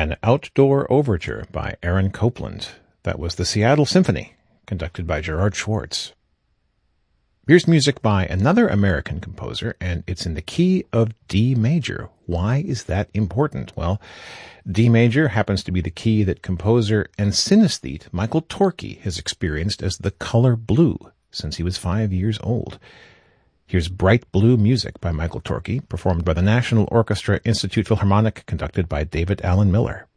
An Outdoor Overture by Aaron Copland. That was the Seattle Symphony, conducted by Gerard Schwartz. Here's music by another American composer, and it's in the key of D major. Why is that important? Well, D major happens to be the key that composer and synesthete Michael Torke has experienced as the color blue since he was 5 years old. Here's Bright Blue Music by Michael Torke, performed by the National Orchestra Institute Philharmonic, conducted by David Allen Miller.